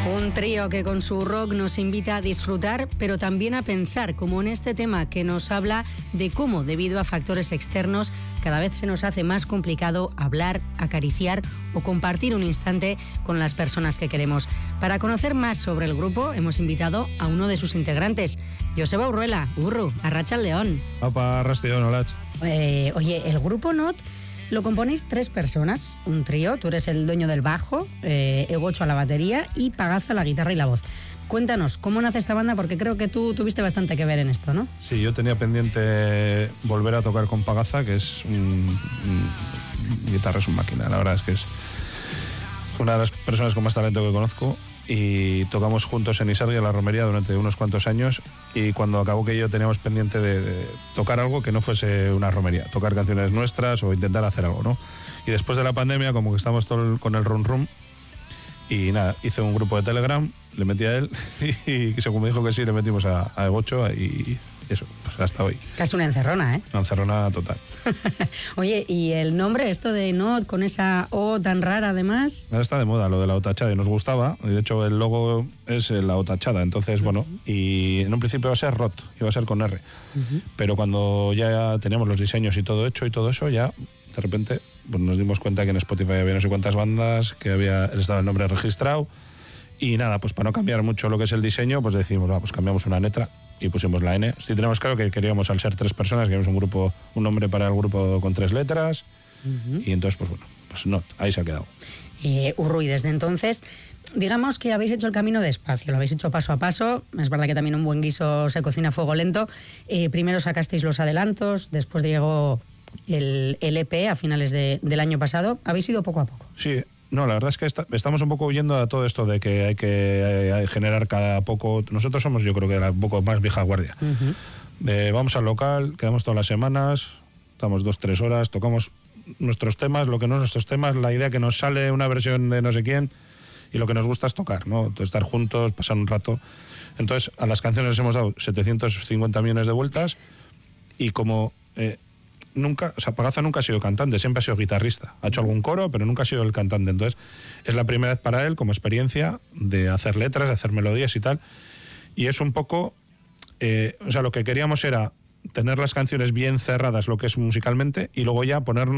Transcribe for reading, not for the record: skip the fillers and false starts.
Un trío que con su rock nos invita a disfrutar, pero también a pensar, como en este tema que nos habla de cómo, debido a factores externos, cada vez se nos hace más complicado hablar, acariciar o compartir un instante con las personas que queremos. Para conocer más sobre el grupo, hemos invitado a uno de sus integrantes, Joseba Urruela, Urru, Arratsaldeon. Apa, Arratsaldeon, hola. Oye, el grupo Not lo componéis 3 personas, un trío. Tú eres el dueño del bajo, Egocho a la batería y Pagaza a la guitarra y la voz. Cuéntanos, ¿cómo nace esta banda? Porque creo que tú tuviste bastante que ver en esto, ¿no? Sí, yo tenía pendiente volver a tocar con Pagaza, que es guitarra, es un máquina. La verdad es que es una de las personas con más talento que conozco. Y tocamos juntos en Isarri, en la romería, durante unos cuantos años, y cuando acabó que yo teníamos pendiente de tocar algo que no fuese una romería, tocar canciones nuestras o intentar hacer algo, ¿no? Y después de la pandemia, como que estamos todo con el run run, y nada, hice un grupo de Telegram, le metí a él, y según me dijo que sí, le metimos a Egocho, y eso, pues hasta hoy. Casi una encerrona, ¿eh? Una encerrona total. Oye, ¿y el nombre, esto de Not, con esa O tan rara además? Ahora está de moda lo de la O tachada y nos gustaba. De hecho, el logo es la O tachada. Entonces, bueno, y en un principio iba a ser Rot, iba a ser con R. Pero cuando ya teníamos los diseños y todo hecho y todo eso, ya de repente pues nos dimos cuenta que en Spotify había no sé cuántas bandas, que estaba el nombre registrado. Y nada, pues para no cambiar mucho lo que es el diseño, pues decimos, pues cambiamos una letra y pusimos la N. Sí tenemos claro que queríamos, al ser 3 personas, queríamos un nombre para el grupo con 3 letras. Y entonces, pues bueno, pues Not, ahí se ha quedado. Urru, y desde entonces, digamos que habéis hecho el camino despacio, lo habéis hecho paso a paso. Es verdad que también un buen guiso se cocina a fuego lento. Primero sacasteis los adelantos, después llegó el EP a finales del año pasado. ¿Habéis ido poco a poco? Sí. No, la verdad es que estamos un poco huyendo a todo esto de que hay que generar cada poco. Nosotros somos, yo creo que un poco más vieja guardia. Vamos al local, quedamos todas las semanas, estamos 2-3 horas, tocamos nuestros temas, lo que no es nuestros temas, la idea que nos sale una versión de no sé quién, y lo que nos gusta es tocar, ¿no? Entonces, estar juntos, pasar un rato. Entonces, a las canciones les hemos dado 750 millones de vueltas, y como Pagaza nunca ha sido cantante, siempre ha sido guitarrista. Ha hecho algún coro, pero nunca ha sido el cantante. Entonces, es la primera vez para él, como experiencia, de hacer letras, de hacer melodías y tal. Y es un poco... lo que queríamos era tener las canciones bien cerradas, lo que es musicalmente, y luego ya ponernos